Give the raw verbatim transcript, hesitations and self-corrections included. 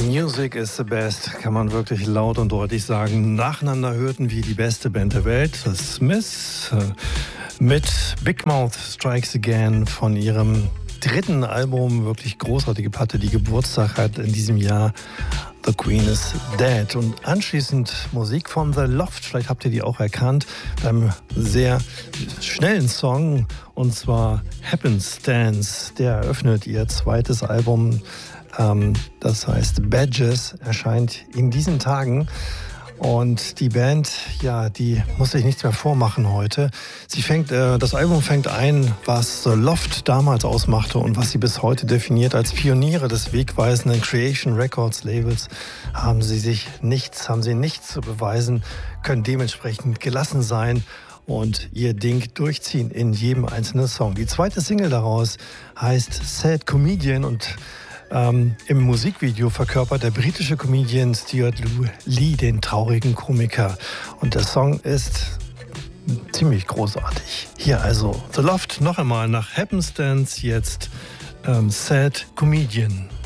Music is the best, kann man wirklich laut und deutlich sagen. Nacheinander hörten wir die beste Band der Welt, The Smiths, mit Big Mouth Strikes Again von ihrem dritten Album. Wirklich großartige Platte, die Geburtstag hat in diesem Jahr. The Queen is Dead. Und anschließend Musik von The Loft, vielleicht habt ihr die auch erkannt, beim sehr schnellen Song, und zwar Happenstance. Der eröffnet ihr zweites Album, ähm, das heißt Badges, erscheint in diesen Tagen. Und die Band, ja, die muss sich nichts mehr vormachen heute. Sie fängt, äh, das Album fängt ein, was The Loft damals ausmachte und was sie bis heute definiert. Als Pioniere des wegweisenden Creation Records Labels haben sie sich nichts, haben sie nichts zu beweisen, können dementsprechend gelassen sein und ihr Ding durchziehen in jedem einzelnen Song. Die zweite Single daraus heißt Sad Comedian und Ähm, im Musikvideo verkörpert der britische Comedian Stuart Lee den traurigen Komiker. Und der Song ist ziemlich großartig. Hier also The Loft noch einmal nach Happenstance, jetzt ähm, Sad Comedian.